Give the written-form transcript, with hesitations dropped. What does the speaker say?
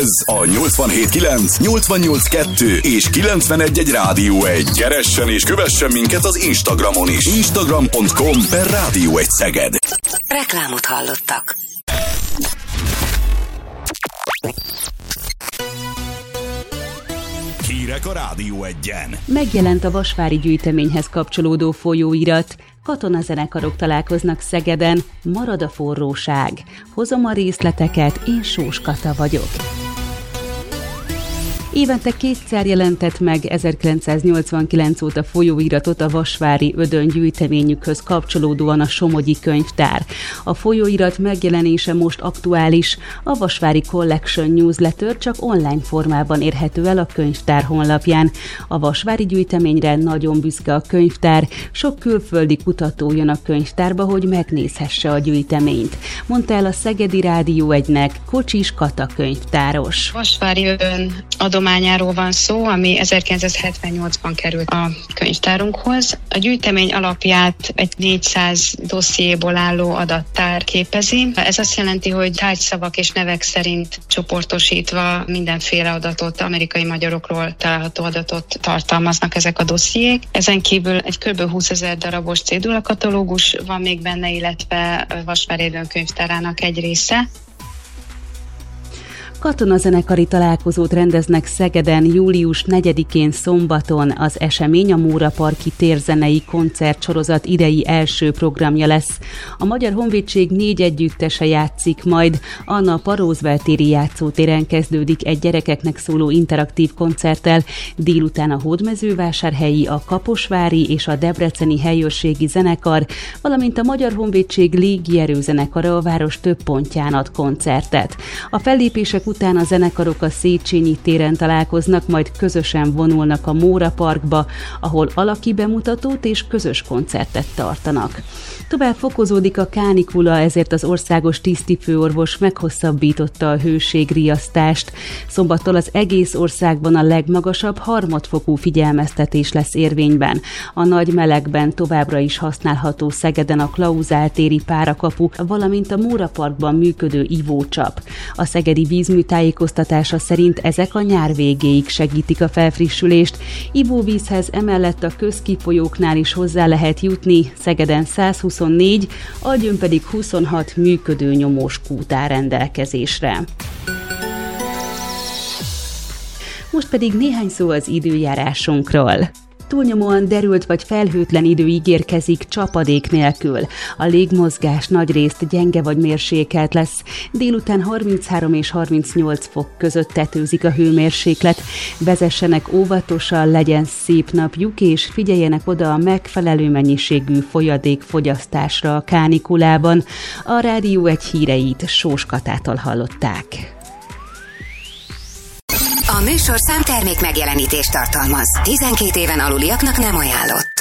Ez a 87.9, 88.2 és 91.1 Rádió 1. Keressen és kövessen minket az Instagramon is. Instagram.com/Rádió 1 Szeged. Reklámot hallottak. Hírek a Rádió 1-en. Megjelent a vasvári gyűjteményhez kapcsolódó folyóirat. Katonazenekarok találkoznak Szegeden. Marad a forróság. Hozom a részleteket, én Sós Kata vagyok. Évente kétszer jelentett meg 1989 óta folyóiratot a vasvári Ödön gyűjteményükhöz kapcsolódóan a Somogyi Könyvtár. A folyóirat megjelenése most aktuális. A Vasvári Collection Newsletter csak online formában érhető el a könyvtár honlapján. A vasvári gyűjteményre nagyon büszke a könyvtár, sok külföldi kutató jön a könyvtárba, hogy megnézhesse a gyűjteményt. Mondta el a Szegedi Rádió 1-nek Kocsis Kata könyvtáros. Vasvári Ödön adományáról van szó, ami 1978-ban került a könyvtárunkhoz. A gyűjtemény alapját egy 400 dossziéból álló adattár képezi. Ez azt jelenti, hogy tárgyszavak és nevek szerint csoportosítva mindenféle adatot, amerikai magyarokról található adatot tartalmaznak ezek a dossziék. Ezen kívül egy kb. 20 000 darabos cédulakatalógus van még benne, illetve Vasvári Ödön könyvtárának egy része. Katonazenekari találkozót rendeznek Szegeden július 4-én szombaton. Az esemény a Móraparki térzenei koncertsorozat idei első programja lesz. A Magyar Honvédség 4 együttese játszik majd. Anna a Roosevelt-téri játszótéren kezdődik egy gyerekeknek szóló interaktív koncerttel. Délután a Hódmezővásárhelyi, a Kaposvári és a Debreceni helyőrségi zenekar, valamint a Magyar Honvédség légierőzenekara a város több pontján ad koncertet. A fellépések után a zenekarok a Széchenyi téren találkoznak, majd közösen vonulnak a Móraparkba, ahol alaki bemutatót és közös koncertet tartanak. Tovább fokozódik a kánikula, ezért az országos tisztifőorvos meghosszabbította a hőségriasztást. Szombattól az egész országban a legmagasabb harmadfokú figyelmeztetés lesz érvényben. A nagy melegben továbbra is használható Szegeden a Klauzál téri párakapu, valamint a Móraparkban működő ivócsap. A szegedi vízműtájékoztatása szerint ezek a nyár végéig segítik a felfrissülést. Ivóvízhez emellett a közkifolyóknál is hozzá lehet jutni, Szegeden 124, Algyőn pedig 26 működő nyomós kút áll rendelkezésre. Most pedig néhány szó az időjárásunkról. Túlnyomóan derült vagy felhőtlen idő ígérkezik csapadék nélkül. A légmozgás nagyrészt gyenge vagy mérsékelt lesz. Délután 33 és 38 fok között tetőzik a hőmérséklet. Vezessenek óvatosan, legyen szép napjuk, és figyeljenek oda a megfelelő mennyiségű folyadékfogyasztásra a kánikulában. A Rádió 1 híreit Sós Katától hallották. A műsorszám termék megjelenítést tartalmaz. 12 éven aluliaknak nem ajánlott.